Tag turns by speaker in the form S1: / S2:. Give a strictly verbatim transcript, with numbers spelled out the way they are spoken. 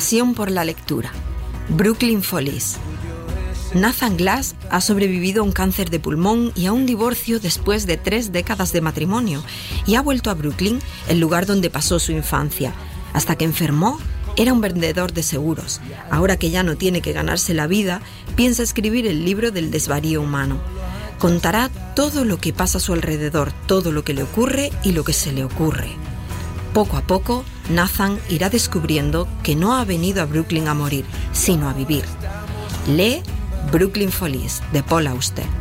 S1: Pasión por la lectura. Brooklyn Follies. Nathan Glass ha sobrevivido a un cáncer de pulmón y a un divorcio después de tres décadas de matrimonio y ha vuelto a Brooklyn, el lugar donde pasó su infancia. Hasta que enfermó, era un vendedor de seguros. Ahora que ya no tiene que ganarse la vida, piensa escribir el libro del desvarío humano. Contará todo lo que pasa a su alrededor, todo lo que le ocurre y lo que se le ocurre. Poco a poco, Nathan irá descubriendo que no ha venido a Brooklyn a morir, sino a vivir. Lee Brooklyn Follies, de Paul Auster.